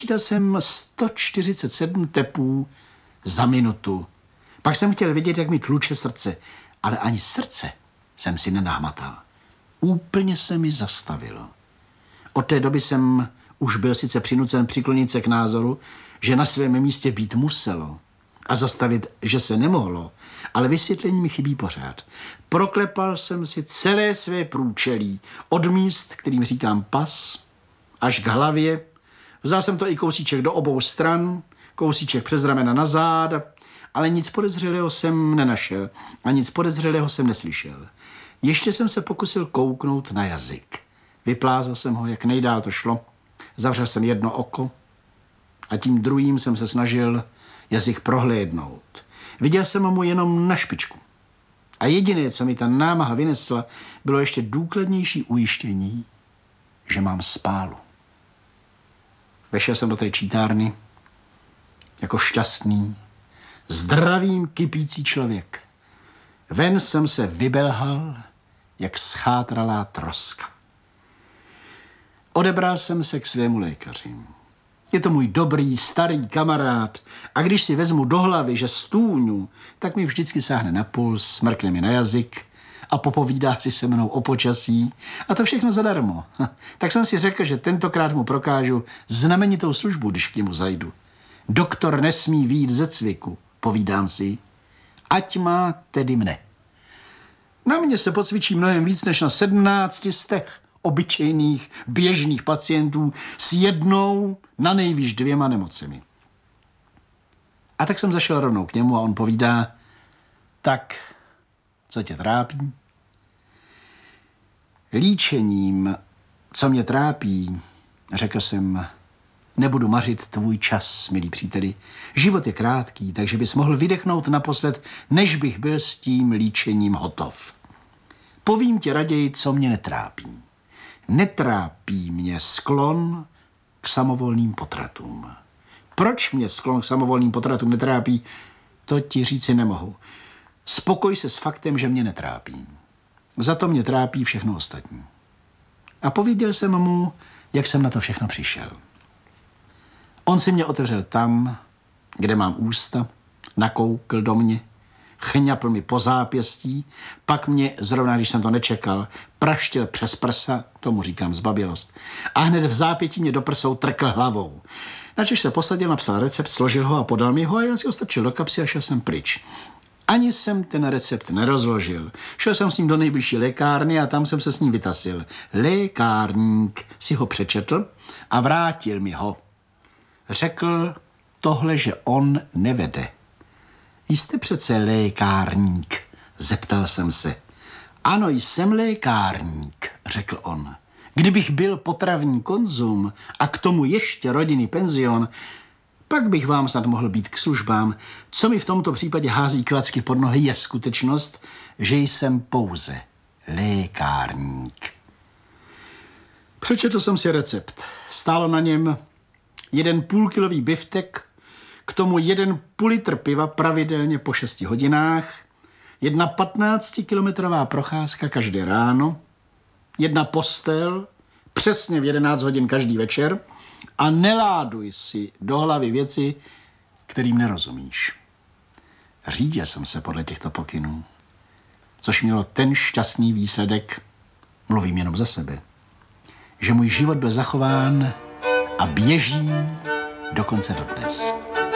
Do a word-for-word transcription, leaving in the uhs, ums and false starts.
Čítal jsem sto čtyřicet sedm tepů za minutu. Pak jsem chtěl vědět, jak mi tluče srdce, ale ani srdce jsem si nenahmatal. Úplně se mi zastavilo. Od té doby jsem už byl sice přinucen přiklonit se k názoru, že na svém místě být muselo a zastavit, že se nemohlo, ale vysvětlení mi chybí pořád. Proklepal jsem si celé své průčelí, od míst, kterým říkám pas, až k hlavě. Vzal jsem to i kousíček do obou stran, kousíček přes ramena na záda, ale nic podezřelého jsem nenašel a nic podezřelého jsem neslyšel. Ještě jsem se pokusil kouknout na jazyk. Vyplázl jsem ho, jak nejdál to šlo. Zavřel jsem jedno oko a tím druhým jsem se snažil jazyk prohlédnout. Viděl jsem mu jenom na špičku. A jediné, co mi ta námaha vynesla, bylo ještě důkladnější ujištění, že mám spálu. Vešel jsem do té čítárny jako šťastný, zdravým, kypící člověk. Ven jsem se vybelhal, jak schátralá troska. Odebral jsem se k svému lékaři. Je to můj dobrý, starý kamarád a když si vezmu do hlavy, že stůňu, tak mi vždycky sáhne na puls, smrkne mi na jazyk a popovídá si se mnou o počasí a to všechno zadarmo. Tak jsem si řekl, že tentokrát mu prokážu znamenitou službu, když k němu zajdu. Doktor nesmí vyjít ze cviku, povídám si, ať má tedy mne. Na mě se pocvičí mnohem víc než na sedmnácti z těch obyčejných, běžných pacientů s jednou, na nejvýš dvěma nemocemi. A tak jsem zašel rovnou k němu a on povídá, tak, co tě trápí? Líčením, co mě trápí, řekl jsem, nebudu mařit tvůj čas, milý příteli. Život je krátký, takže bys mohl vydechnout naposled, než bych byl s tím líčením hotov. Povím ti raději, co mě netrápí. Netrápí mě sklon k samovolným potratům. Proč mě sklon k samovolným potratům netrápí, to ti říci nemohu. Spokoj se s faktem, že mě netrápí. Za to mě trápí všechno ostatní. A pověděl jsem mu, jak jsem na to všechno přišel. On si mě otevřel tam, kde mám ústa, nakoukl do mě, chňapl mi po zápěstí, pak mě, zrovna když jsem to nečekal, praštil přes prsa, tomu říkám zbabělost, a hned v zápětí mě do prsou trkl hlavou. Načež se posadil, napsal recept, složil ho a podal mi ho a já si ho strčil do kapsy a šel jsem pryč. Ani jsem ten recept nerozložil. Šel jsem s ním do nejbližší lékárny a tam jsem se s ním vytasil. Lékárník si ho přečetl a vrátil mi ho. Řekl tohle, že on nevede. Jste přece lékárník, zeptal jsem se. Ano, jsem lékárník, řekl on. Kdybych byl potravní konzum a k tomu ještě rodinný penzion, pak bych vám snad mohl být k službám. Co mi v tomto případě hází klacky pod nohy, je skutečnost, že jsem pouze lékárník. Přečetl jsem si recept. Stálo na něm jeden půlkilový biftek, k tomu jeden půl litr piva pravidelně po šesti hodinách, jedna patnáctikilometrová procházka každé ráno, jedna postel přesně v jedenáct hodin každý večer a neláduj si do hlavy věci, kterým nerozumíš. Řídil jsem se podle těchto pokynů, což mělo ten šťastný výsledek, mluvím jenom za sebe, že můj život byl zachován a běží dokonce dodnes.